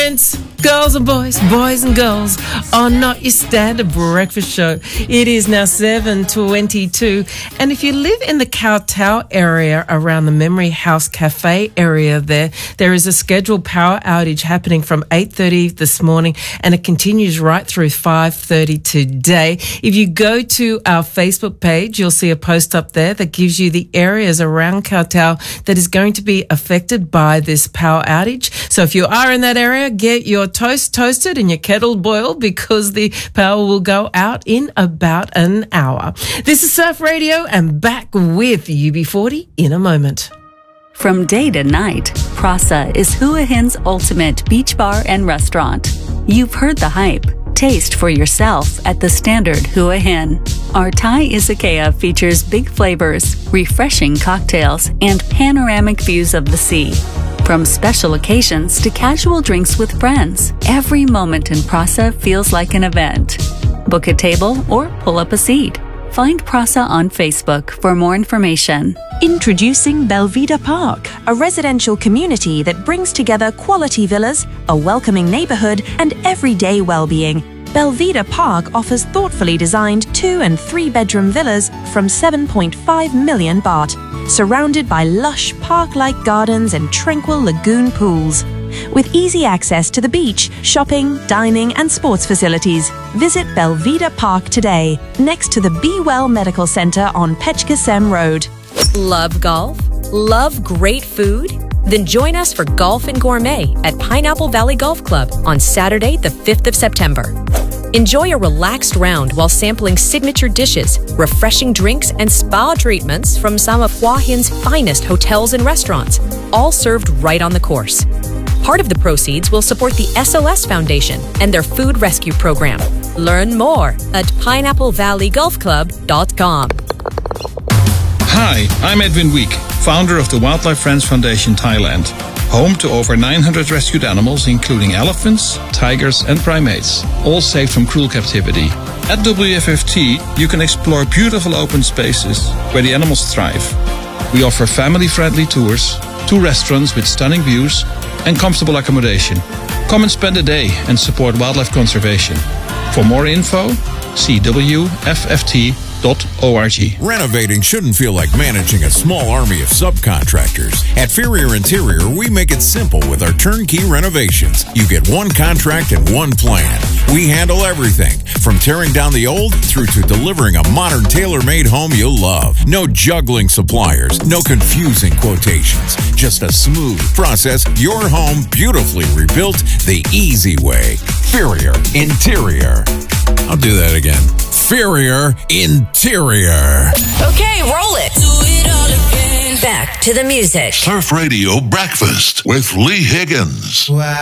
Girls and boys, boys and girls, on Not Your Standard Breakfast Show. It is now 7:22, and if you live in the Kowtow area around the Memory House Cafe area there is a scheduled power outage happening from 8:30 this morning, and it continues right through 5:30 today. If you go to our Facebook page, you'll see a post up there that gives you the areas around Kowtow that is going to be affected by this power outage. So if you are in that area, get your toast toasted and your kettle boiled, because the power will go out in about an hour. This is Surf Radio, and back with UB40 in a moment. From day to night, Prasa is Hua Hin's ultimate beach bar and restaurant. You've heard the hype. Taste for yourself at the standard Hua Hin. Our Thai izakaya features big flavors, refreshing cocktails, and panoramic views of the sea. From special occasions to casual drinks with friends, every moment in Prasa feels like an event. Book a table or pull up a seat. Find Prasa on Facebook for more information. Introducing Belvedere Park, a residential community that brings together quality villas, a welcoming neighborhood, and everyday well-being. Belvedere Park offers thoughtfully designed 2- and 3-bedroom villas from 7.5 million baht, surrounded by lush park-like gardens and tranquil lagoon pools. With easy access to the beach, shopping, dining, and sports facilities, visit Belvedere Park today, next to the Be Well Medical Center on Pechkasem Road. Love golf? Love great food? Then join us for Golf and Gourmet at Pineapple Valley Golf Club on Saturday, the 5th of September. Enjoy a relaxed round while sampling signature dishes, refreshing drinks, and spa treatments from some of Hua Hin's finest hotels and restaurants, all served right on the course. Part of the proceeds will support the SOS Foundation and their food rescue program. Learn more at pineapplevalleygolfclub.com. Hi, I'm Edwin Week, founder of the Wildlife Friends Foundation Thailand, home to over 900 rescued animals, including elephants, tigers, and primates, all saved from cruel captivity. At WFFT, you can explore beautiful open spaces where the animals thrive. We offer family-friendly tours, 2 restaurants with stunning views, and comfortable accommodation. Come and spend a day and support wildlife conservation. For more info, see WFFT.org. Renovating shouldn't feel like managing a small army of subcontractors. At Ferrier Interior, we make it simple with our turnkey renovations. You get one contract and one plan. We handle everything, from tearing down the old through to delivering a modern tailor-made home you'll love. No juggling suppliers, no confusing quotations. Just a smooth process, your home beautifully rebuilt the easy way. Ferrier Interior. I'll do that again. Ferrier Interior. Okay, roll it. Do it all again. Back to the music. Surf Radio Breakfast with Lee Higgins. Wow.